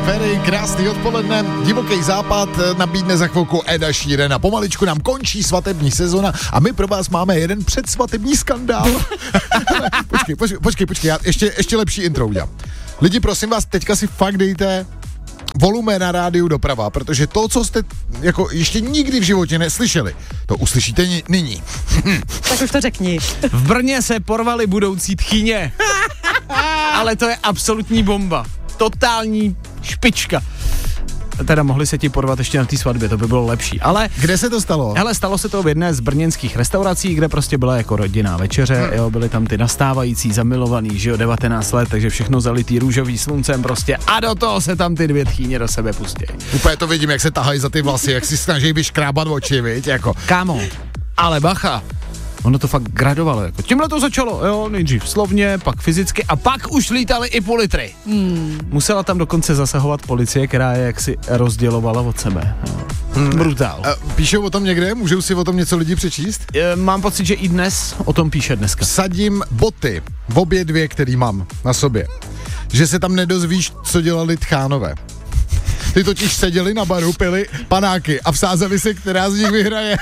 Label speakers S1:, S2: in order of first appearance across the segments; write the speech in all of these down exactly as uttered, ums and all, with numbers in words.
S1: Ferry, krásný odpoledne, Divoký západ nabídne za chvilku Eda Sheerana. Pomaličku nám končí svatební sezona a my pro vás máme jeden předsvatební skandál. počkej, počkej, počkej, počkej, já ještě, ještě lepší intro udělám. Lidi, prosím vás, teďka si fakt dejte volumén na rádiu doprava, protože to, co jste jako ještě nikdy v životě neslyšeli, to uslyšíte ni- nyní.
S2: Tak už to řekni.
S3: V Brně se porvali budoucí tchyně. Ale to je absolutní bomba. Totální špička. Teda mohli se ti porvat ještě na té svatbě, to by bylo lepší. Ale
S1: kde se to stalo?
S3: Hele, stalo se to v jedné z brněnských restaurací, kde prostě byla jako rodinná večeře, hmm. jo, byli tam ty nastávající zamilovaný, že jo, devatenáct let, takže všechno zalitý růžový sluncem prostě a do toho se tam ty dvě tchýně do sebe pustí.
S1: Úplně to vidím, jak se tahají za ty vlasy, jak si snaží vyškrábat oči, viď, jako.
S3: Kámo, ale bacha. Ono to fakt gradovalo, jako tímhle to začalo, jo, nejdřív slovně, pak fyzicky a pak už lítali i půl litry. Hmm. Musela tam dokonce zasahovat policie, která je jaksi rozdělovala od sebe. Hmm. Brutál.
S1: A píšou o tom někde? Můžou si o tom něco lidi přečíst?
S3: E, mám pocit, že i dnes o tom píše dneska.
S1: Vsadím boty, v obě dvě, který mám na sobě, že se tam nedozvíš, co dělali tchánové. Ty totiž seděli na baru, pili panáky a vsázeli se, která z nich vyhraje.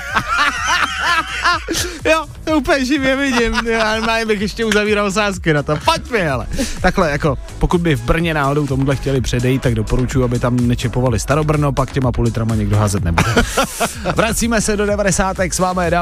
S3: Jo, to úplně živě vidím. Já má, bych ještě uzavíral sázky na to. Pojď mi, ale. Takhle, jako, pokud by v Brně náhodou tomuhle chtěli předejít, tak doporučuji, aby tam nečepovali Starobrno, pak těma půl litrama někdo házet nebude. Vracíme se do devadesátek, s vámi